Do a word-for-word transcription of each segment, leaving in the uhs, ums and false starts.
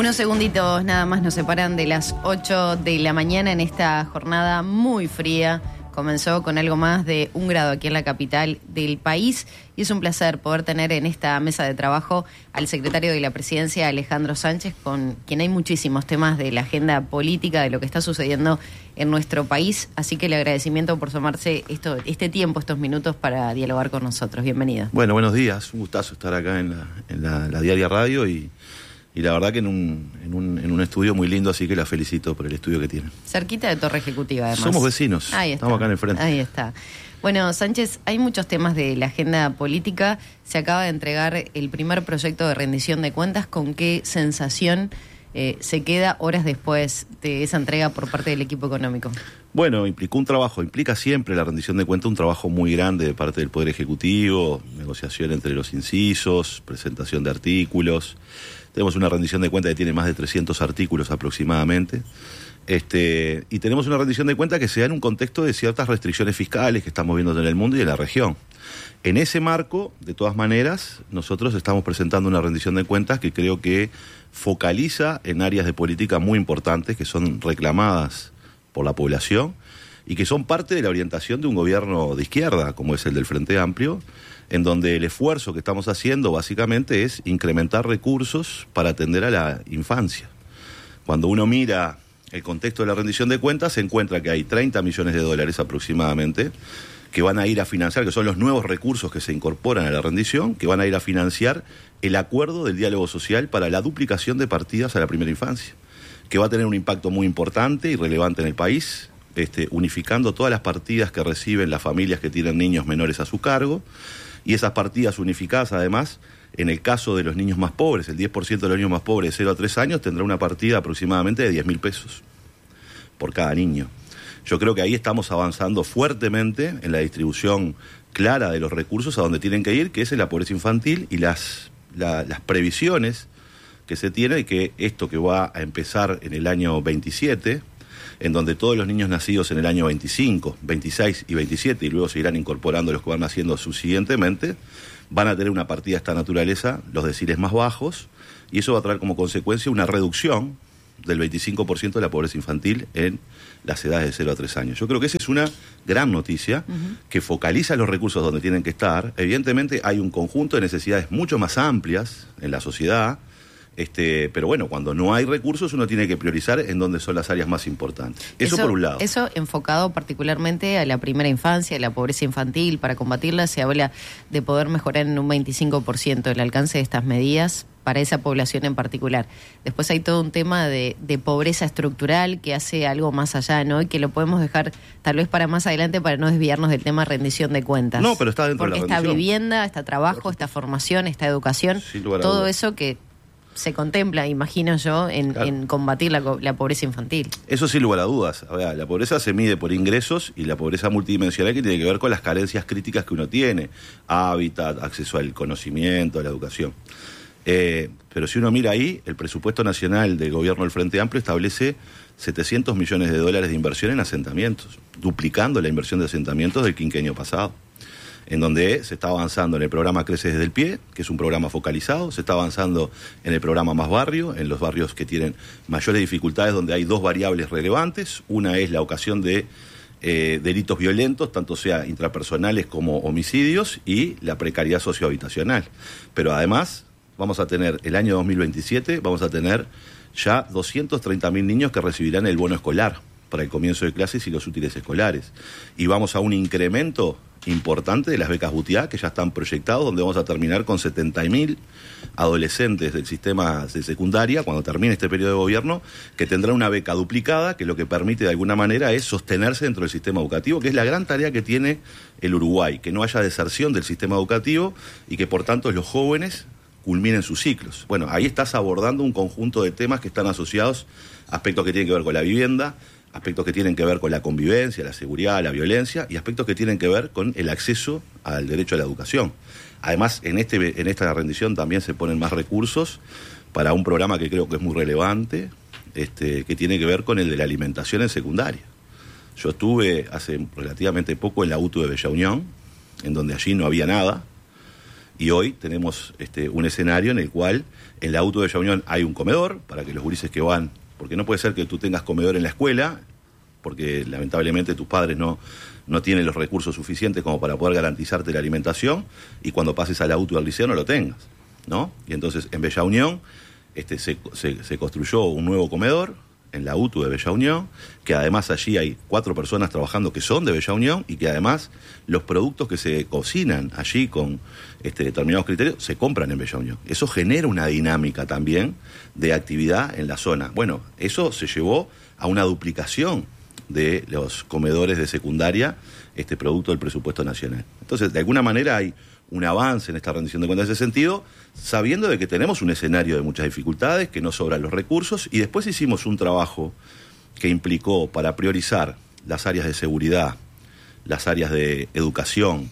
Unos segunditos nada más nos separan de las ocho de la mañana en esta jornada muy fría. Comenzó con algo más de un grado aquí en la capital del país y es un placer poder tener en esta mesa de trabajo al secretario de la Presidencia, Alejandro Sánchez, con quien hay muchísimos temas de la agenda política, de lo que está sucediendo en nuestro país. Así que el agradecimiento por tomarse esto, este tiempo, estos minutos para dialogar con nosotros. Bienvenido. Bueno, buenos días. Un gustazo estar acá en la, en la, la Diaria Radio y... Y la verdad que en un, en, un, en un estudio muy lindo, así que la felicito por el estudio que tiene. Cerquita de Torre Ejecutiva, además. Somos vecinos, Ahí está. Estamos acá en el frente. Ahí está. Bueno, Sánchez, hay muchos temas de la agenda política. Se acaba de entregar el primer proyecto de rendición de cuentas. ¿Con qué sensación eh, se queda horas después de esa entrega por parte del equipo económico? Bueno, implicó un trabajo, implica siempre la rendición de cuentas un trabajo muy grande de parte del Poder Ejecutivo, negociación entre los incisos, presentación de artículos. Tenemos una rendición de cuentas que tiene más de trescientos artículos aproximadamente. Este, y tenemos una rendición de cuentas que se da en un contexto de ciertas restricciones fiscales que estamos viendo en el mundo y en la región. En ese marco, de todas maneras, nosotros estamos presentando una rendición de cuentas que creo que focaliza en áreas de política muy importantes que son reclamadas por la población y que son parte de la orientación de un gobierno de izquierda, como es el del Frente Amplio, en donde el esfuerzo que estamos haciendo básicamente es incrementar recursos para atender a la infancia. Cuando uno mira el contexto de la rendición de cuentas, se encuentra que hay treinta millones de dólares aproximadamente que van a ir a financiar, que son los nuevos recursos que se incorporan a la rendición, que van a ir a financiar el acuerdo del diálogo social para la duplicación de partidas a la primera infancia, que va a tener un impacto muy importante y relevante en el país, este, unificando todas las partidas que reciben las familias que tienen niños menores a su cargo, y esas partidas unificadas, además, en el caso de los niños más pobres, el diez por ciento de los niños más pobres de cero a tres años tendrá una partida aproximadamente de diez mil pesos por cada niño. Yo creo que ahí estamos avanzando fuertemente en la distribución clara de los recursos a donde tienen que ir, que es en la pobreza infantil y las, la, las previsiones que se tiene de que esto que va a empezar en el año veintisiete, en donde todos los niños nacidos en el año veinticinco, veintiséis y veintisiete, y luego se irán incorporando los que van naciendo subsiguientemente, van a tener una partida de esta naturaleza, los deciles más bajos, y eso va a traer como consecuencia una reducción del veinticinco por ciento de la pobreza infantil en las edades de cero a tres años. Yo creo que esa es una gran noticia, uh-huh, que focaliza los recursos donde tienen que estar. Evidentemente hay un conjunto de necesidades mucho más amplias en la sociedad, Este, pero bueno, cuando no hay recursos uno tiene que priorizar en dónde son las áreas más importantes. Eso, eso por un lado. Eso enfocado particularmente a la primera infancia, a la pobreza infantil. Para combatirla se habla de poder mejorar en un veinticinco por ciento el alcance de estas medidas para esa población en particular. Después hay todo un tema de, de pobreza estructural que hace algo más allá, ¿no? Y que lo podemos dejar tal vez para más adelante para no desviarnos del tema rendición de cuentas. No, pero está dentro Porque de la está rendición. Vivienda, está trabajo, está formación, está educación, todo duda. Eso que se contempla, imagino yo, en, claro, en combatir la, la pobreza infantil. Eso sin lugar a dudas. A ver, la pobreza se mide por ingresos y la pobreza multidimensional que tiene que ver con las carencias críticas que uno tiene. Hábitat, acceso al conocimiento, a la educación. Eh, pero si uno mira ahí, el presupuesto nacional del gobierno del Frente Amplio establece setecientos millones de dólares de inversión en asentamientos, duplicando la inversión de asentamientos del quinquenio pasado, en donde se está avanzando en el programa Crece desde el Pie, que es un programa focalizado, se está avanzando en el programa Más Barrio, en los barrios que tienen mayores dificultades, donde hay dos variables relevantes. Una es la ocasión de eh, delitos violentos, tanto sea intrapersonales como homicidios, y la precariedad sociohabitacional. Pero además vamos a tener, el año dos mil veintisiete, vamos a tener ya doscientos treinta mil niños que recibirán el bono escolar para el comienzo de clases y los útiles escolares. Y vamos a un incremento importante de las becas Butiá, que ya están proyectados, donde vamos a terminar con setenta mil adolescentes del sistema de secundaria, cuando termine este periodo de gobierno, que tendrán una beca duplicada, que lo que permite de alguna manera es sostenerse dentro del sistema educativo, que es la gran tarea que tiene el Uruguay, que no haya deserción del sistema educativo y que por tanto los jóvenes culminen sus ciclos. Bueno, ahí estás abordando un conjunto de temas que están asociados a aspectos que tienen que ver con la vivienda, aspectos que tienen que ver con la convivencia, la seguridad, la violencia, y aspectos que tienen que ver con el acceso al derecho a la educación. Además, en, este, en esta rendición también se ponen más recursos para un programa que creo que es muy relevante, este, que tiene que ver con el de la alimentación en secundaria. Yo estuve hace relativamente poco en la U T U de Bella Unión, en donde allí no había nada, Y hoy tenemos este, un escenario en el cual en la auto de Bella Unión hay un comedor para que los gurises que van, porque no puede ser que tú tengas comedor en la escuela, porque lamentablemente tus padres no, no tienen los recursos suficientes como para poder garantizarte la alimentación, y cuando pases al auto y al liceo no lo tengas, ¿no? Y entonces en Bella Unión este, se, se, se construyó un nuevo comedor en la U T U de Bella Unión, que además allí hay cuatro personas trabajando que son de Bella Unión, y que además los productos que se cocinan allí con este, determinados criterios se compran en Bella Unión. Eso genera una dinámica también de actividad en la zona. Bueno, eso se llevó a una duplicación de los comedores de secundaria, este producto del presupuesto nacional. Entonces, de alguna manera hay un avance en esta rendición de cuentas en ese sentido, sabiendo de que tenemos un escenario de muchas dificultades, que no sobran los recursos, y después hicimos un trabajo que implicó para priorizar las áreas de seguridad, las áreas de educación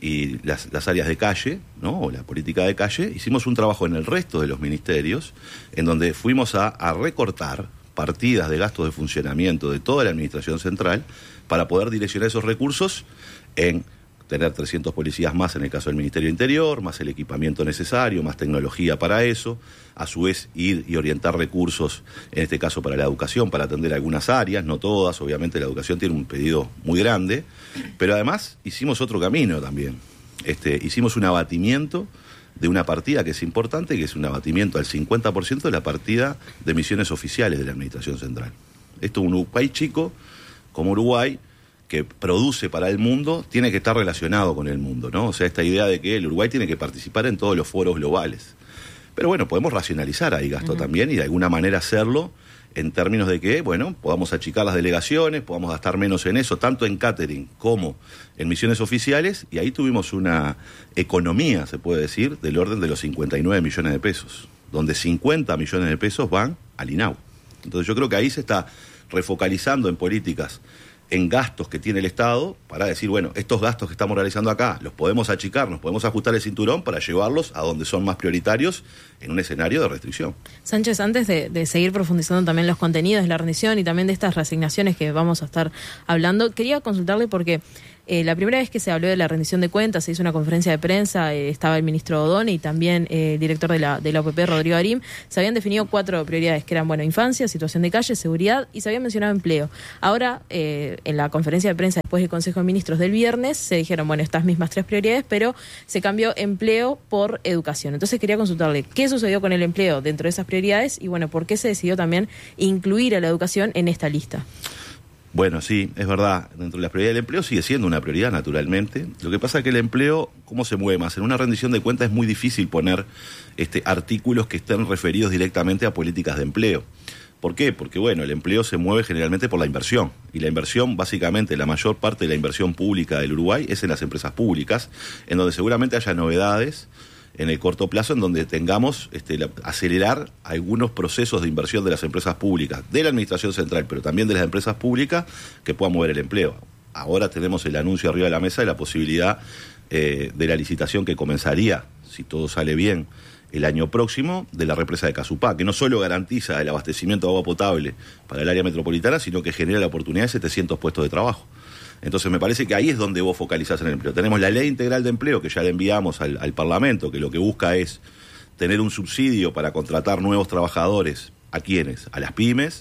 y las, las áreas de calle, ¿no? O la política de calle. Hicimos un trabajo en el resto de los ministerios, en donde fuimos a, a recortar partidas de gastos de funcionamiento de toda la administración central para poder direccionar esos recursos en tener trescientos policías más en el caso del Ministerio de Interior, más el equipamiento necesario, más tecnología para eso, a su vez ir y orientar recursos, en este caso para la educación, para atender algunas áreas, no todas, obviamente la educación tiene un pedido muy grande, pero además hicimos otro camino también. Este, hicimos un abatimiento de una partida que es importante, que es un abatimiento al cincuenta por ciento de la partida de misiones oficiales de la Administración Central. Esto, un Uruguay chico como Uruguay, que produce para el mundo, tiene que estar relacionado con el mundo, ¿no? O sea, esta idea de que el Uruguay tiene que participar en todos los foros globales. Pero bueno, podemos racionalizar ahí gasto uh-huh. también, y de alguna manera hacerlo en términos de que, bueno, podamos achicar las delegaciones, podamos gastar menos en eso, tanto en catering como en misiones oficiales, y ahí tuvimos una economía, se puede decir, del orden de los cincuenta y nueve millones de pesos, donde cincuenta millones de pesos van al INAU. Entonces yo creo que ahí se está refocalizando en políticas, en gastos que tiene el Estado, para decir, bueno, estos gastos que estamos realizando acá los podemos achicar, nos podemos ajustar el cinturón para llevarlos a donde son más prioritarios en un escenario de restricción. Sánchez, antes de, de seguir profundizando también los contenidos de la rendición y también de estas reasignaciones que vamos a estar hablando, quería consultarle porque eh, la primera vez que se habló de la rendición de cuentas, se hizo una conferencia de prensa, eh, estaba el ministro Odone y también eh, el director de la, de la O P P, Rodrigo Arim. Se habían definido cuatro prioridades, que eran, bueno, infancia, situación de calle, seguridad, y se había mencionado empleo. Ahora, eh, en la conferencia de prensa después del Consejo de Ministros del viernes, se dijeron, bueno, estas mismas tres prioridades, pero se cambió empleo por educación. Entonces quería consultarle, ¿qué sucedió con el empleo dentro de esas prioridades? Y bueno, ¿por qué se decidió también incluir a la educación en esta lista? Bueno, sí, es verdad, dentro de las prioridades del empleo sigue siendo una prioridad, naturalmente. Lo que pasa es que el empleo, ¿cómo se mueve más? En una rendición de cuentas es muy difícil poner este, artículos que estén referidos directamente a políticas de empleo. ¿Por qué? Porque, bueno, el empleo se mueve generalmente por la inversión. Y la inversión, básicamente, la mayor parte de la inversión pública del Uruguay es en las empresas públicas, en donde seguramente haya novedades en el corto plazo, en donde tengamos este, la, acelerar algunos procesos de inversión de las empresas públicas, de la Administración Central, pero también de las empresas públicas, que puedan mover el empleo. Ahora tenemos el anuncio arriba de la mesa de la posibilidad eh, de la licitación que comenzaría, si todo sale bien, el año próximo, de la represa de Casupá, que no solo garantiza el abastecimiento de agua potable para el área metropolitana, sino que genera la oportunidad de setecientos puestos de trabajo. Entonces me parece que ahí es donde vos focalizás en el empleo. Tenemos la Ley Integral de Empleo, que ya la enviamos al, al Parlamento, que lo que busca es tener un subsidio para contratar nuevos trabajadores. ¿A quiénes? A las pymes,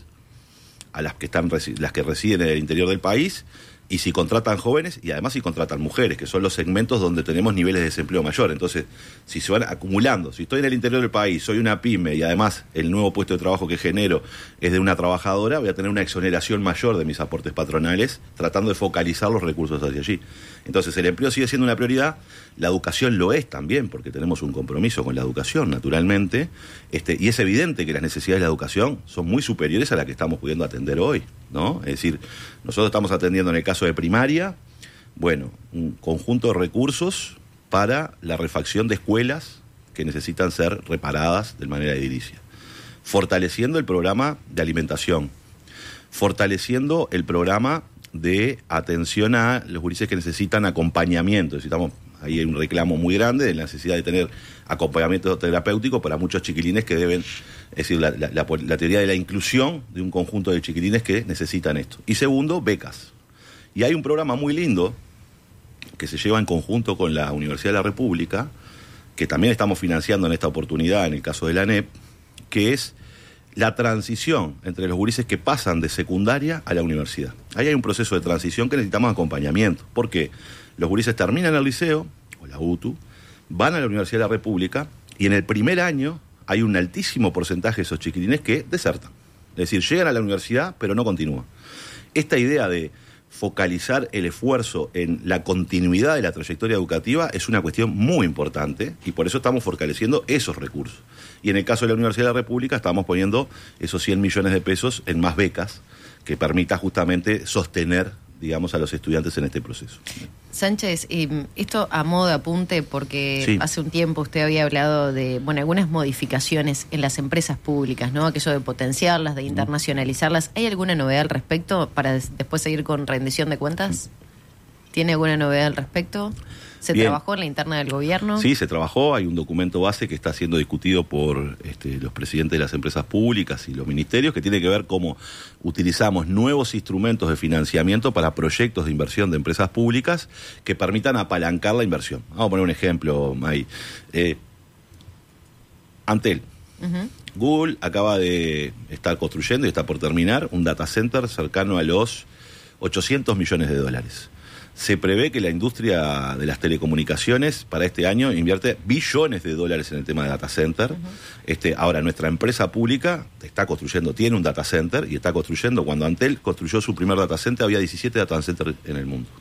a las que están las que residen en el interior del país, y si contratan jóvenes, y además si contratan mujeres, que son los segmentos donde tenemos niveles de desempleo mayor. Entonces, si se van acumulando, si estoy en el interior del país, soy una pyme, y además el nuevo puesto de trabajo que genero es de una trabajadora, voy a tener una exoneración mayor de mis aportes patronales, tratando de focalizar los recursos hacia allí. Entonces, el empleo sigue siendo una prioridad, la educación lo es también, porque tenemos un compromiso con la educación, naturalmente, este, y es evidente que las necesidades de la educación son muy superiores a las que estamos pudiendo atender hoy, ¿no? Es decir, nosotros estamos atendiendo en el caso de primaria, bueno, un conjunto de recursos para la refacción de escuelas que necesitan ser reparadas de manera edilicia, fortaleciendo el programa de alimentación, fortaleciendo el programa de atención a los gurises que necesitan acompañamiento. Necesitamos, ahí hay un reclamo muy grande de la necesidad de tener acompañamiento terapéutico para muchos chiquilines que deben, es decir, la, la, la, la teoría de la inclusión de un conjunto de chiquilines que necesitan esto. Y segundo, becas. Y hay un programa muy lindo que se lleva en conjunto con la Universidad de la República, que también estamos financiando en esta oportunidad, en el caso de la A N E P, que es la transición entre los gurises que pasan de secundaria a la universidad. Ahí hay un proceso de transición que necesitamos acompañamiento, porque los gurises terminan el liceo, o la U T U, van a la Universidad de la República, y en el primer año hay un altísimo porcentaje de esos chiquilines que desertan. Es decir, llegan a la universidad, pero no continúan. Esta idea de focalizar el esfuerzo en la continuidad de la trayectoria educativa es una cuestión muy importante y por eso estamos fortaleciendo esos recursos. Y en el caso de la Universidad de la República estamos poniendo esos cien millones de pesos en más becas que permita justamente sostener, digamos, a los estudiantes en este proceso. Sánchez, eh, esto a modo de apunte, porque sí. hace un tiempo usted había hablado de, bueno, algunas modificaciones en las empresas públicas, ¿no? Aquello de potenciarlas, de internacionalizarlas. ¿Hay alguna novedad al respecto para des- después seguir con rendición de cuentas? ¿Tiene alguna novedad al respecto? ¿Se Bien. trabajó en la interna del gobierno? Sí, se trabajó. Hay un documento base que está siendo discutido por este, los presidentes de las empresas públicas y los ministerios, que tiene que ver cómo utilizamos nuevos instrumentos de financiamiento para proyectos de inversión de empresas públicas que permitan apalancar la inversión. Vamos a poner un ejemplo, May. Eh, Antel. Uh-huh. Google acaba de estar construyendo y está por terminar un data center cercano a los ochocientos millones de dólares. Se prevé que la industria de las telecomunicaciones para este año invierte billones de dólares en el tema de data center. Uh-huh. Este, ahora, nuestra empresa pública está construyendo, tiene un data center y está construyendo. Cuando Antel construyó su primer data center, había diecisiete data centers en el mundo.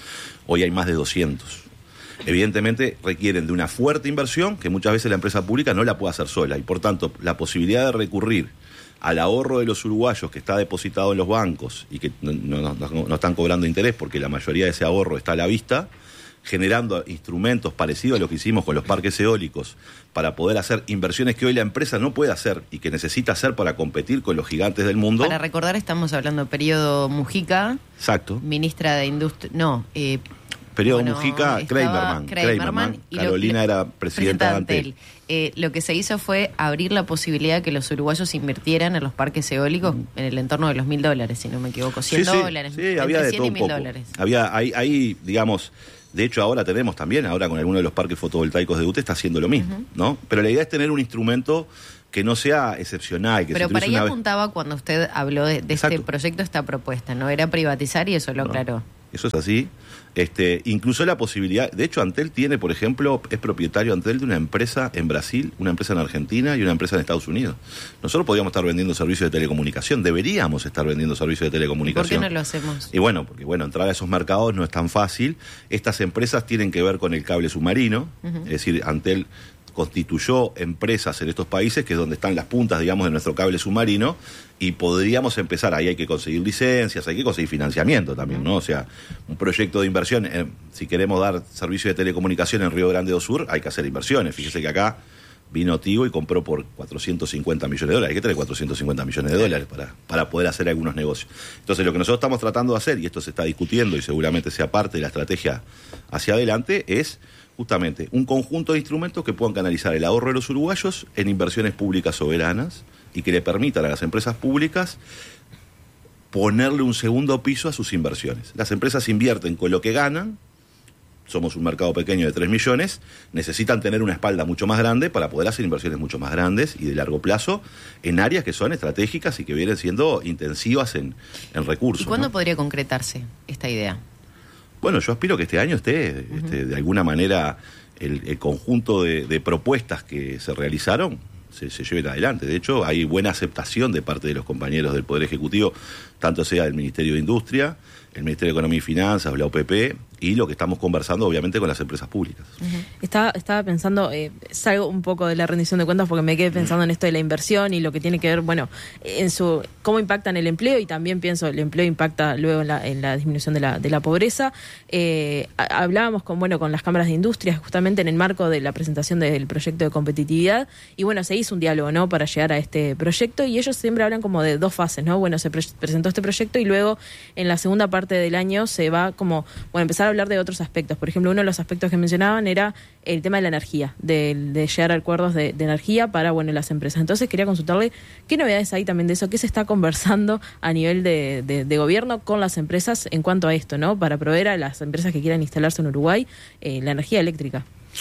Hoy hay más de doscientos. Evidentemente requieren de una fuerte inversión que muchas veces la empresa pública no la puede hacer sola. Y por tanto, la posibilidad de recurrir al ahorro de los uruguayos que está depositado en los bancos y que no, no, no, no están cobrando interés porque la mayoría de ese ahorro está a la vista, generando instrumentos parecidos a lo que hicimos con los parques eólicos para poder hacer inversiones que hoy la empresa no puede hacer y que necesita hacer para competir con los gigantes del mundo. Para recordar, estamos hablando de periodo Mujica. Exacto. Ministra de Industria... No, eh... Periodo bueno, Mujica, Kramerman, Kramerman, y Carolina lo, era presidenta de Antel. Eh, lo que se hizo fue abrir la posibilidad de que los uruguayos invirtieran en los parques eólicos mm. en el entorno de los mil dólares, si no me equivoco, cien sí, sí, dólares, sí, había de cien todo y mil un poco. dólares. Había, ahí, ahí, digamos, de hecho ahora tenemos también, ahora con algunos de los parques fotovoltaicos de U T E está haciendo lo mismo, uh-huh. ¿no? Pero la idea es tener un instrumento que no sea excepcional. Que Pero se para ahí una apuntaba vez... cuando usted habló de, de este proyecto, esta propuesta, ¿no? Era privatizar y eso lo aclaró. No, eso es así. Este, incluso la posibilidad, de hecho Antel tiene, por ejemplo, es propietario Antel de una empresa en Brasil, una empresa en Argentina y una empresa en Estados Unidos. Nosotros podríamos estar vendiendo servicios de telecomunicación, deberíamos estar vendiendo servicios de telecomunicación. ¿Por qué no lo hacemos? Y bueno, porque bueno, entrar a esos mercados no es tan fácil. Estas empresas tienen que ver con el cable submarino, uh-huh. es decir, Antel constituyó empresas en estos países, que es donde están las puntas, digamos, de nuestro cable submarino, y podríamos empezar, ahí hay que conseguir licencias, hay que conseguir financiamiento también, ¿no? O sea, un proyecto de inversión, eh, si queremos dar servicio de telecomunicación en Río Grande do Sur, hay que hacer inversiones. Fíjese que acá vino Tigo y compró por cuatrocientos cincuenta millones de dólares. Hay que tener cuatrocientos cincuenta millones de dólares para, para poder hacer algunos negocios. Entonces, lo que nosotros estamos tratando de hacer, y esto se está discutiendo y seguramente sea parte de la estrategia hacia adelante, es justamente un conjunto de instrumentos que puedan canalizar el ahorro de los uruguayos en inversiones públicas soberanas y que le permitan a las empresas públicas ponerle un segundo piso a sus inversiones. Las empresas invierten con lo que ganan, somos un mercado pequeño de tres millones, necesitan tener una espalda mucho más grande para poder hacer inversiones mucho más grandes y de largo plazo en áreas que son estratégicas y que vienen siendo intensivas en, en recursos. ¿Y cuándo ¿no? podría concretarse esta idea? Bueno, yo aspiro que este año esté, uh-huh. este, de alguna manera, el, el conjunto de, de propuestas que se realizaron se, se lleven adelante. De hecho, hay buena aceptación de parte de los compañeros del Poder Ejecutivo, tanto sea del Ministerio de Industria, el Ministerio de Economía y Finanzas, la O P P, y lo que estamos conversando, obviamente, con las empresas públicas. Uh-huh. Estaba, estaba pensando, eh, salgo un poco de la rendición de cuentas porque me quedé pensando uh-huh. en esto de la inversión y lo que tiene que ver, bueno, en su cómo impacta en el empleo, y también pienso el empleo impacta luego en la, en la disminución de la, de la pobreza. Eh, hablábamos con, bueno, con las cámaras de industria justamente en el marco de la presentación del proyecto de competitividad, y bueno, se hizo un diálogo, ¿no?, para llegar a este proyecto, y ellos siempre hablan como de dos fases, ¿no? Bueno, se pre- presentó este proyecto y luego en la segunda parte del año se va como, bueno, empezar a hablar de otros aspectos. Por ejemplo, uno de los aspectos que mencionaban era el tema de la energía, de, de llegar a acuerdos de, de energía para, bueno, las empresas. Entonces quería consultarle qué novedades hay también de eso, qué se está conversando a nivel de, de, de gobierno con las empresas en cuanto a esto, ¿no?, para proveer a las empresas que quieran instalarse en Uruguay eh, la energía eléctrica.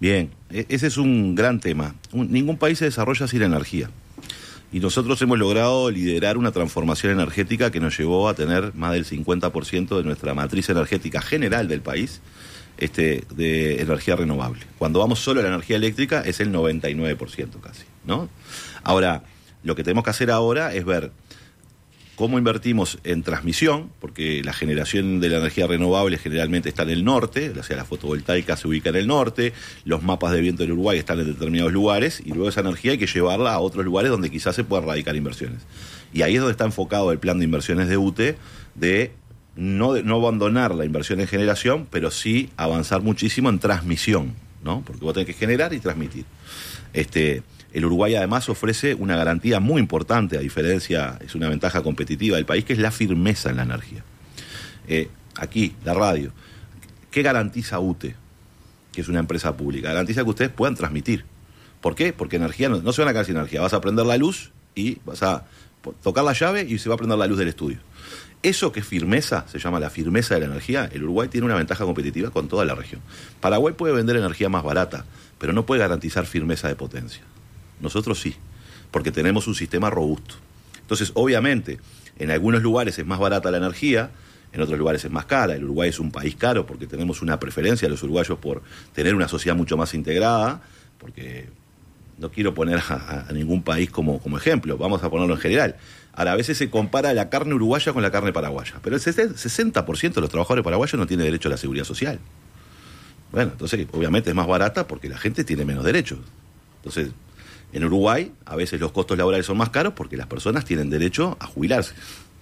Bien, ese es un gran tema. Un, ningún país se desarrolla sin energía. Y nosotros hemos logrado liderar una transformación energética que nos llevó a tener más del cincuenta por ciento de nuestra matriz energética general del país este, de energía renovable. Cuando vamos solo a la energía eléctrica es el noventa y nueve por ciento casi, ¿no? Ahora, lo que tenemos que hacer ahora es ver cómo invertimos en transmisión, porque la generación de la energía renovable generalmente está en el norte, o sea, la fotovoltaica se ubica en el norte, los mapas de viento del Uruguay están en determinados lugares, y luego esa energía hay que llevarla a otros lugares donde quizás se puedan radicar inversiones. Y ahí es donde está enfocado el plan de inversiones de U T E, de no, de, no abandonar la inversión en generación, pero sí avanzar muchísimo en transmisión, ¿no? Porque vos tenés que generar y transmitir. Este... El Uruguay además ofrece una garantía muy importante, a diferencia, es una ventaja competitiva del país, que es la firmeza en la energía. Eh, aquí, la radio, ¿qué garantiza U T E? Que es una empresa pública. Garantiza que ustedes puedan transmitir. ¿Por qué? Porque energía no, no se van a quedar sin energía. Vas a prender la luz y vas a tocar la llave y se va a prender la luz del estudio. Eso que es firmeza, se llama la firmeza de la energía, el Uruguay tiene una ventaja competitiva con toda la región. Paraguay puede vender energía más barata, pero no puede garantizar firmeza de potencia. Nosotros sí, porque tenemos un sistema robusto. Entonces, obviamente, en algunos lugares es más barata la energía, en otros lugares es más cara. El Uruguay es un país caro porque tenemos una preferencia de los uruguayos por tener una sociedad mucho más integrada, porque no quiero poner a, a ningún país como, como ejemplo, vamos a ponerlo en general. Ahora, a veces se compara la carne uruguaya con la carne paraguaya, pero el sesenta por ciento de los trabajadores paraguayos no tiene derecho a la seguridad social. Bueno, entonces, obviamente es más barata porque la gente tiene menos derechos. Entonces, en Uruguay, a veces los costos laborales son más caros porque las personas tienen derecho a jubilarse.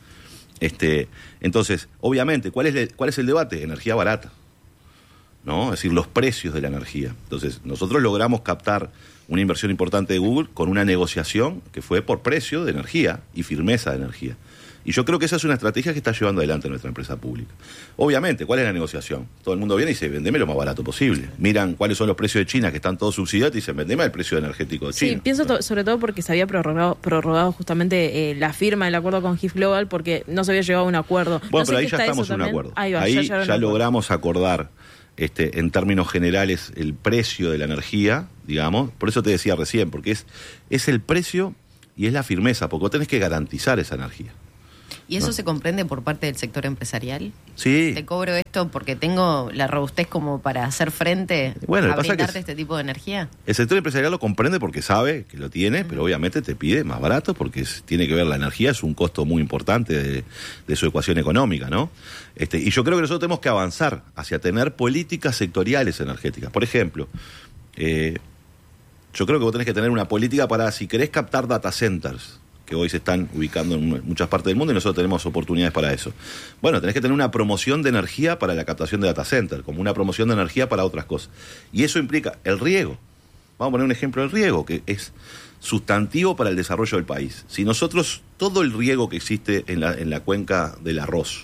Este, entonces, obviamente, ¿cuál es, el, ¿cuál es el debate? Energía barata, ¿no? Es decir, los precios de la energía. Entonces, nosotros logramos captar una inversión importante de Google con una negociación que fue por precio de energía y firmeza de energía. Y yo creo que esa es una estrategia que está llevando adelante nuestra empresa pública. Obviamente, ¿cuál es la negociación? Todo el mundo viene y dice, vendeme lo más barato posible. Miran cuáles son los precios de China, que están todos subsidiados, y dicen, vendeme el precio energético de China. Sí, pienso to- sobre todo porque se había prorrogado, prorrogado justamente eh, la firma del acuerdo con G I F Global, porque no se había llegado a un acuerdo. Bueno, no pero ahí ya estamos en un acuerdo. Ahí, va, ahí ya, ya, ya logramos acordar, este, en términos generales, el precio de la energía, digamos. Por eso te decía recién, porque es, es el precio y es la firmeza, porque vos tenés que garantizar esa energía. ¿Y eso ¿no? se comprende por parte del sector empresarial? Sí. ¿Te cobro esto porque tengo la robustez como para hacer frente bueno, a brindarte este tipo de energía? El sector empresarial lo comprende porque sabe que lo tiene, uh-huh. pero obviamente te pide más barato porque es, tiene que ver la energía, es un costo muy importante de, de su ecuación económica, ¿no? Este, y yo creo que nosotros tenemos que avanzar hacia tener políticas sectoriales energéticas. Por ejemplo, eh, yo creo que vos tenés que tener una política para, si querés captar data centers, que hoy se están ubicando en muchas partes del mundo y nosotros tenemos oportunidades para eso. Bueno, tenés que tener una promoción de energía para la captación de data center, como una promoción de energía para otras cosas. Y eso implica el riego. Vamos a poner un ejemplo del riego, que es sustantivo para el desarrollo del país. Si nosotros, todo el riego que existe en la, en la cuenca del arroz,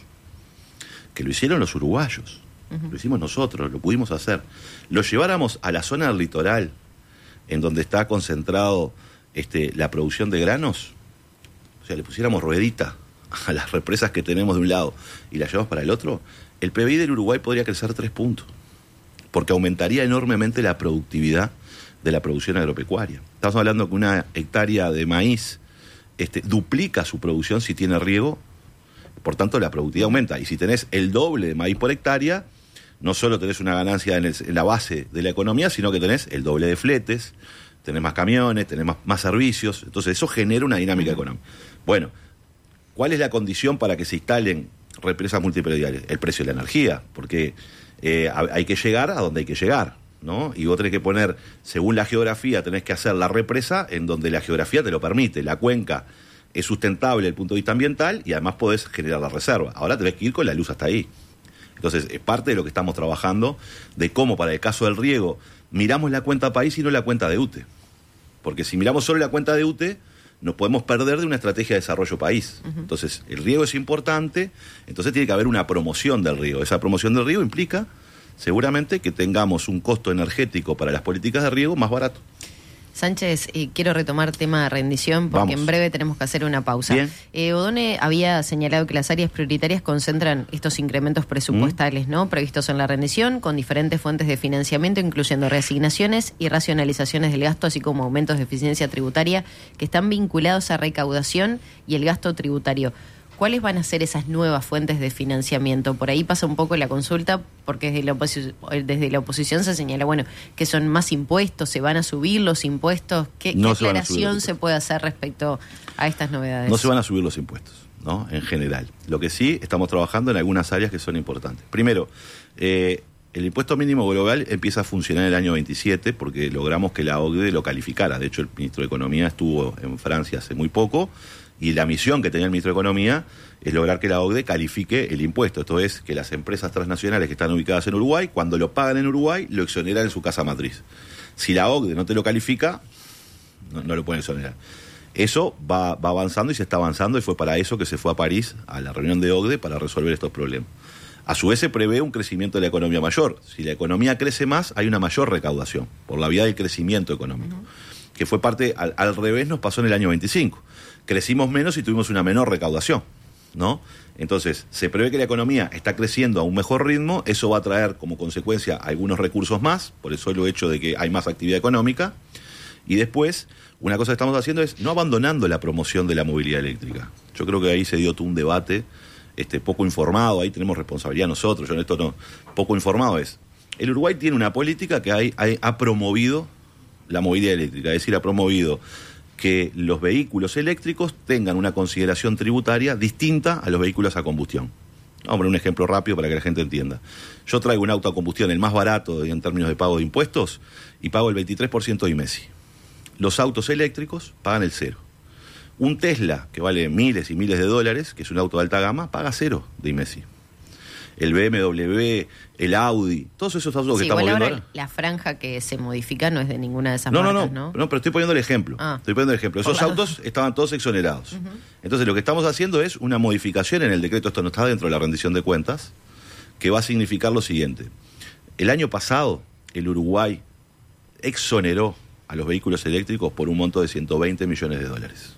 que lo hicieron los uruguayos, uh-huh. lo hicimos nosotros, lo pudimos hacer, lo lleváramos a la zona del litoral, en donde está concentrado este, la producción de granos, o sea, le pusiéramos ruedita a las represas que tenemos de un lado y las llevamos para el otro, el P B I del Uruguay podría crecer tres puntos, porque aumentaría enormemente la productividad de la producción agropecuaria. Estamos hablando que una hectárea de maíz este, duplica su producción si tiene riego, por tanto la productividad aumenta. Y si tenés el doble de maíz por hectárea, no solo tenés una ganancia en, el, en la base de la economía, sino que tenés el doble de fletes, tenés más camiones, tenés más, más servicios, entonces eso genera una dinámica económica. Bueno, ¿cuál es la condición para que se instalen represas multiprediales? El precio de la energía, porque eh, hay que llegar a donde hay que llegar, ¿no? Y vos tenés que poner, según la geografía, tenés que hacer la represa en donde la geografía te lo permite. La cuenca es sustentable desde el punto de vista ambiental y además podés generar la reserva. Ahora tenés que ir con la luz hasta ahí. Entonces, es parte de lo que estamos trabajando, de cómo para el caso del riego miramos la cuenta país y no la cuenta de U T E. Porque si miramos solo la cuenta de U T E, nos podemos perder de una estrategia de desarrollo país. Uh-huh. Entonces, el riego es importante, entonces tiene que haber una promoción del riego. Esa promoción del riego implica, seguramente, que tengamos un costo energético para las políticas de riego más barato. Sánchez, eh, quiero retomar tema de rendición porque Vamos. en breve tenemos que hacer una pausa. Bien. Eh, Odone había señalado que las áreas prioritarias concentran estos incrementos presupuestales, ¿Mm? ¿no? previstos en la rendición, con diferentes fuentes de financiamiento, incluyendo reasignaciones y racionalizaciones del gasto, así como aumentos de eficiencia tributaria que están vinculados a recaudación y el gasto tributario. ¿Cuáles van a ser esas nuevas fuentes de financiamiento? Por ahí pasa un poco la consulta, porque desde la, oposi- desde la oposición se señala, bueno, que son más impuestos, ¿se van a subir los impuestos? ¿Qué, No ¿qué se van a subir los aclaración impuestos. se puede hacer respecto a estas novedades? No se van a subir los impuestos, ¿no? En general. Lo que sí, estamos trabajando en algunas áreas que son importantes. Primero, eh, el impuesto mínimo global empieza a funcionar en el año veintisiete porque logramos que la O C D E lo calificara. De hecho, el ministro de Economía estuvo en Francia hace muy poco y la misión que tenía el ministro de Economía es lograr que la O C D E califique el impuesto. Esto es, que las empresas transnacionales que están ubicadas en Uruguay, cuando lo pagan en Uruguay, lo exoneran en su casa matriz. Si la O C D E no te lo califica, no, no lo pueden exonerar. Eso va, va avanzando y se está avanzando, y fue para eso que se fue a París, a la reunión de O C D E, para resolver estos problemas. A su vez se prevé un crecimiento de la economía mayor. Si la economía crece más, hay una mayor recaudación, por la vía del crecimiento económico. Uh-huh. Que fue parte, al, al revés nos pasó en el año veinticinco. Crecimos menos y tuvimos una menor recaudación, ¿no? Entonces, se prevé que la economía está creciendo a un mejor ritmo, eso va a traer como consecuencia algunos recursos más, por eso lo hecho de que hay más actividad económica, y después, una cosa que estamos haciendo es no abandonando la promoción de la movilidad eléctrica. Yo creo que ahí se dio todo un debate este, poco informado, ahí tenemos responsabilidad nosotros, yo en esto no, poco informado es, el Uruguay tiene una política que hay, hay, ha promovido la movilidad eléctrica, es decir, ha promovido que los vehículos eléctricos tengan una consideración tributaria distinta a los vehículos a combustión. Vamos a poner un ejemplo rápido para que la gente entienda. Yo traigo un auto a combustión, el más barato en términos de pago de impuestos, y pago el veintitrés por ciento de I M E S I. Los autos eléctricos pagan el cero. Un Tesla, que vale miles y miles de dólares, que es un auto de alta gama, paga cero de I M E S I. El B M W, el Audi, todos esos autos sí, que estamos viendo ahora, ahora. La franja que se modifica no es de ninguna de esas no, marcas, no, ¿no? No, pero estoy poniendo el ejemplo. Ah. Estoy poniendo el ejemplo. Esos Por autos la... estaban todos exonerados. Uh-huh. Entonces, lo que estamos haciendo es una modificación en el decreto, esto no está dentro de la rendición de cuentas, que va a significar lo siguiente. El año pasado, el Uruguay exoneró a los vehículos eléctricos por un monto de ciento veinte millones de dólares.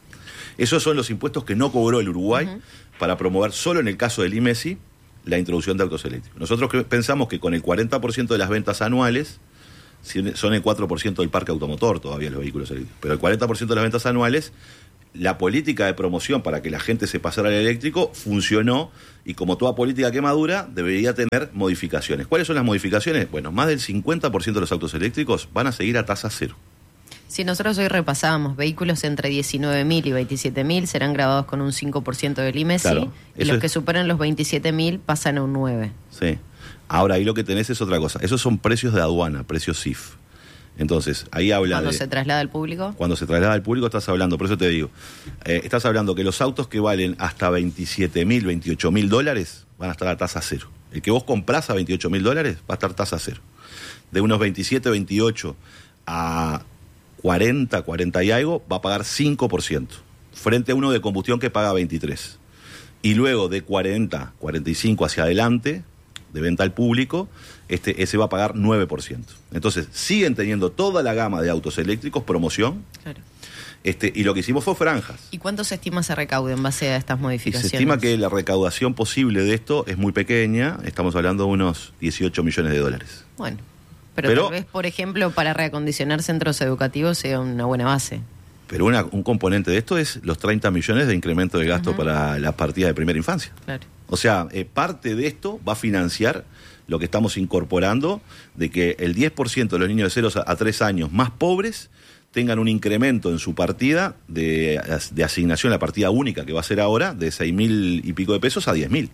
Esos son los impuestos que no cobró el Uruguay uh-huh. para promover, solo en el caso del I M E S I, la introducción de autos eléctricos. Nosotros que pensamos que con el cuarenta por ciento de las ventas anuales, son el cuatro por ciento del parque automotor todavía los vehículos eléctricos, pero el cuarenta por ciento de las ventas anuales, la política de promoción para que la gente se pasara al eléctrico funcionó, y como toda política que madura, debería tener modificaciones. ¿Cuáles son las modificaciones? Bueno, más del cincuenta por ciento de los autos eléctricos van a seguir a tasa cero. Si nosotros hoy repasábamos vehículos entre diecinueve mil y veintisiete mil serán grabados con un cinco por ciento del I M E S I, claro, y los es... que superan los veintisiete mil pasan a un nueve por ciento. Sí. Ahora ahí lo que tenés es otra cosa. Esos son precios de aduana, precios C I F. Entonces, ahí habla ¿Cuando de... se traslada al público? Cuando se traslada al público estás hablando, por eso te digo, eh, estás hablando que los autos que valen hasta veintisiete mil, veintiocho mil dólares van a estar a tasa cero. El que vos comprás a veintiocho mil dólares va a estar tasa cero. De unos veintisiete, veintiocho a cuarenta, cuarenta y algo, va a pagar cinco por ciento, frente a uno de combustión que paga veintitrés. Y luego de cuarenta, cuarenta y cinco hacia adelante, de venta al público, este, ese va a pagar nueve por ciento. Entonces, siguen teniendo toda la gama de autos eléctricos, promoción, claro. este, y lo que hicimos fue franjas. ¿Y cuánto se estima se recaude en base a estas Y modificaciones? se estima que la recaudación posible de esto es muy pequeña, estamos hablando de unos dieciocho millones de dólares. Bueno, pero, Pero tal vez, por ejemplo, para reacondicionar centros educativos sea una buena base. Pero una, un componente de esto es los treinta millones de incremento de gasto uh-huh. para las partidas de primera infancia. Claro. O sea, eh, parte de esto va a financiar lo que estamos incorporando, de que el diez por ciento de los niños de cero a tres años más pobres tengan un incremento en su partida de, de asignación, la partida única que va a ser ahora, de seis mil y pico de pesos a diez mil.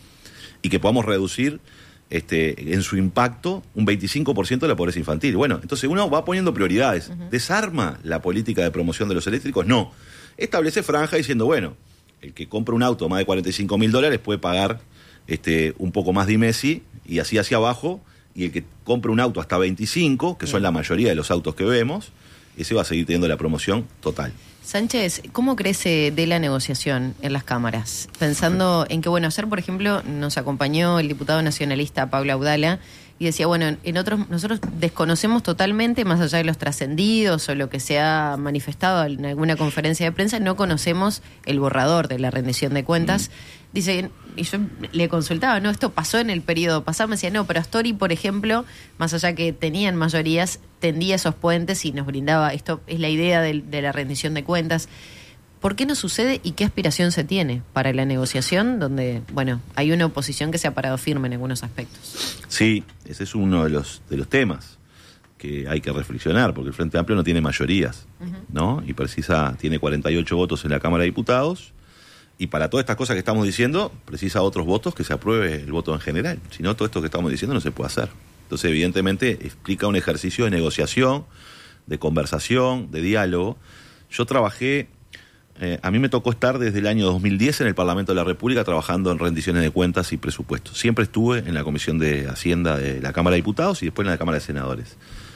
Y que podamos reducir este, en su impacto un veinticinco por ciento de la pobreza infantil. Bueno, entonces uno va poniendo prioridades. Uh-huh. ¿Desarma la política de promoción de los eléctricos? No. Establece franja diciendo, bueno, el que compra un auto más de cuarenta y cinco mil dólares puede pagar este, un poco más de I M E S I, y así hacia abajo, y el que compra un auto hasta veinticinco, que son la mayoría de los autos que vemos, ese va a seguir teniendo la promoción total. Sánchez, ¿cómo crece de la negociación en las cámaras? Pensando en que, bueno, ayer, por ejemplo, nos acompañó el diputado nacionalista Pablo Audala, y decía, bueno, en, en otros, nosotros desconocemos totalmente, más allá de los trascendidos o lo que se ha manifestado en alguna conferencia de prensa, no conocemos el borrador de la rendición de cuentas. Mm. Dice, y yo le consultaba, ¿no? Esto pasó en el periodo pasado, me decía, no, pero Astori, por ejemplo, más allá que tenían mayorías, tendía esos puentes y nos brindaba, esto es la idea de, de la rendición de cuentas. ¿Por qué no sucede y qué aspiración se tiene para la negociación donde, bueno, hay una oposición que se ha parado firme en algunos aspectos? Sí, ese es uno de los de los temas que hay que reflexionar, porque el Frente Amplio no tiene mayorías, uh-huh. ¿no? Y precisa, tiene cuarenta y ocho votos en la Cámara de Diputados, y para todas estas cosas que estamos diciendo, precisa otros votos que se apruebe el voto en general. Si no, todo esto que estamos diciendo no se puede hacer. Entonces, evidentemente, explica un ejercicio de negociación, de conversación, de diálogo. Yo trabajé... Eh, a mí me tocó estar desde el año dos mil diez en el Parlamento de la República trabajando en rendiciones de cuentas y presupuestos. Siempre estuve en la Comisión de Hacienda de la Cámara de Diputados y después en la Cámara de Senadores.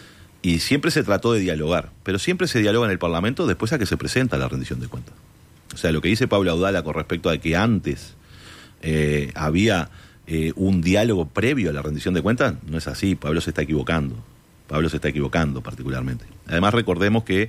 Y siempre se trató de dialogar, pero siempre se dialoga en el Parlamento después a que se presenta la rendición de cuentas. O sea, lo que dice Pablo Audala con respecto a que antes eh, había eh, un diálogo previo a la rendición de cuentas, no es así. Pablo se está equivocando. Pablo se está equivocando particularmente. Además, recordemos que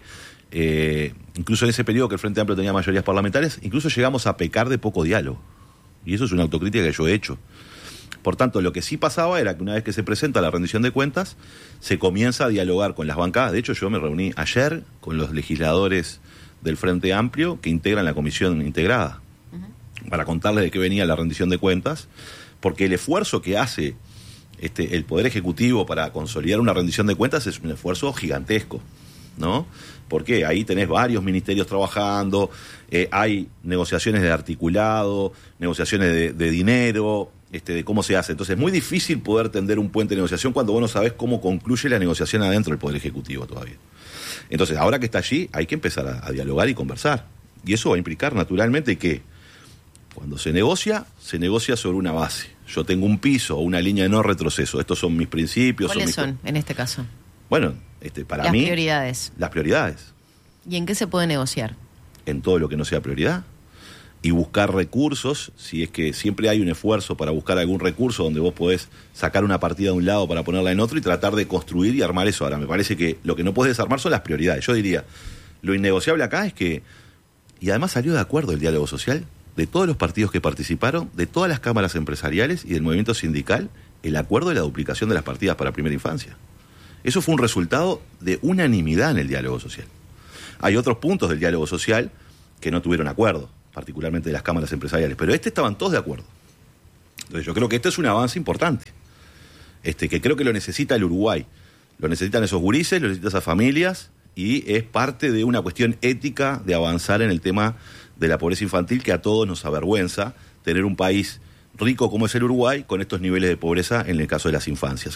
Eh, incluso en ese periodo que el Frente Amplio tenía mayorías parlamentarias, incluso llegamos a pecar de poco diálogo. Y eso es una autocrítica que yo he hecho. Por tanto, lo que sí pasaba era que una vez que se presenta la rendición de cuentas, se comienza a dialogar con las bancadas. De hecho, yo me reuní ayer con los legisladores del Frente Amplio que integran la comisión integrada, uh-huh. para contarles de qué venía la rendición de cuentas, porque el esfuerzo que hace este, el Poder Ejecutivo para consolidar una rendición de cuentas es un esfuerzo gigantesco, ¿no? Porque ahí tenés varios ministerios trabajando, eh, hay negociaciones de articulado, negociaciones de, de dinero, este, de cómo se hace. Entonces es muy difícil poder tender un puente de negociación cuando vos no sabés cómo concluye la negociación adentro del Poder Ejecutivo todavía. Entonces, ahora que está allí, hay que empezar a, a dialogar y conversar. Y eso va a implicar naturalmente que cuando se negocia, se negocia sobre una base. Yo tengo un piso o una línea de no retroceso. Estos son mis principios. ¿Cuáles son, son mis... en este caso? Bueno, este, para las mí... Las prioridades. Las prioridades. ¿Y en qué se puede negociar? En todo lo que no sea prioridad. Y buscar recursos, si es que siempre hay un esfuerzo para buscar algún recurso donde vos podés sacar una partida de un lado para ponerla en otro y tratar de construir y armar eso. Ahora, me parece que lo que no podés desarmar son las prioridades. Yo diría, lo innegociable acá es que... Y además salió de acuerdo el diálogo social de todos los partidos que participaron, de todas las cámaras empresariales y del movimiento sindical, el acuerdo de la duplicación de las partidas para primera infancia. Eso fue un resultado de unanimidad en el diálogo social. Hay otros puntos del diálogo social que no tuvieron acuerdo, particularmente de las cámaras empresariales, pero este estaban todos de acuerdo. Entonces yo creo que este es un avance importante, este, que creo que lo necesita el Uruguay, lo necesitan esos gurises, lo necesitan esas familias, y es parte de una cuestión ética de avanzar en el tema de la pobreza infantil, que a todos nos avergüenza tener un país rico como es el Uruguay con estos niveles de pobreza en el caso de las infancias.